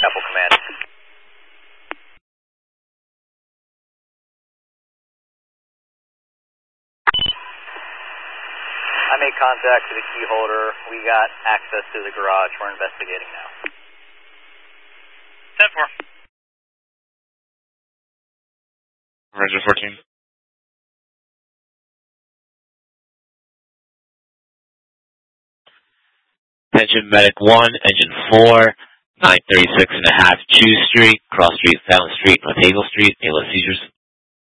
Apple Command. I made contact to the key holder. We got access to the garage. We're investigating now. 10-4. Roger, 14. Attention Medic 1, Engine 4, 936.5 Chew Street, Cross Street, Fountain Street, North Hazel Street, ALS seizures.